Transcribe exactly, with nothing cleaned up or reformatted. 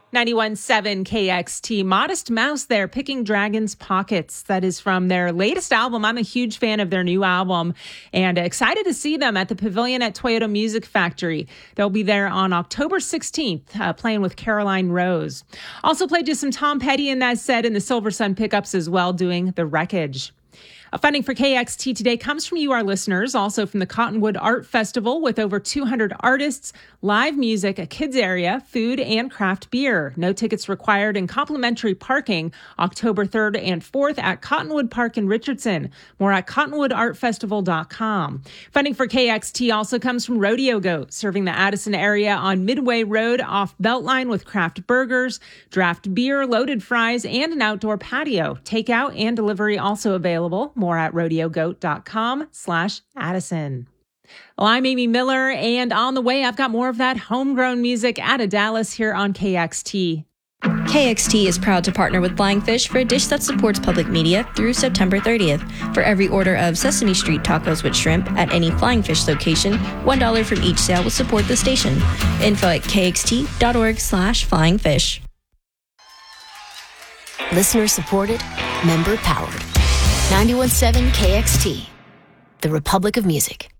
ninety-one point seven K X T. Modest Mouse there, Picking Dragons Pockets. That is from their latest album. I'm a huge fan of their new album and excited to see them at the Pavilion at Toyota Music Factory. They'll be there on October sixteenth, uh, playing with Caroline Rose. Also played you some Tom Petty in that set and the Silver Sun Pickups as well, doing The Wreckage. Uh, funding for K X T today comes from you, our listeners, also from the Cottonwood Art Festival with over two hundred artists, live music, a kids area, food, and craft beer. No tickets required and complimentary parking October third and fourth at Cottonwood Park in Richardson. More at cottonwood art festival dot com. Funding for K X T also comes from Rodeo Goat, serving the Addison area on Midway Road off Beltline with craft burgers, draft beer, loaded fries, and an outdoor patio. Takeout and delivery also available. More at rodeo goat dot com slash Addison. Well, I'm Amy Miller, and on the way, I've got more of that homegrown music out of Dallas here on K X T. K X T is proud to partner with Flying Fish for a dish that supports public media through September thirtieth. For every order of Sesame Street tacos with shrimp at any Flying Fish location, one dollar from each sale will support the station. Info at kxt.org slash flying fish. Listener supported, member powered. ninety-one point seven K X T, the Republic of Music.